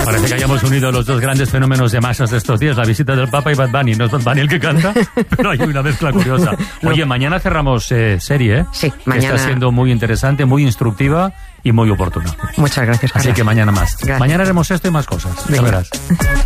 Parece que hayamos unido los dos grandes fenómenos de masas de estos días, la visita del Papa y Bad Bunny. No es Bad Bunny el que canta, pero hay una mezcla curiosa. Oye, mañana cerramos serie, ¿eh? Sí, que mañana. está siendo muy interesante, muy instructiva y muy oportuna. Muchas gracias, Carlos. Así que mañana más. Gracias. Mañana haremos esto y más cosas. Ya Venga. verás.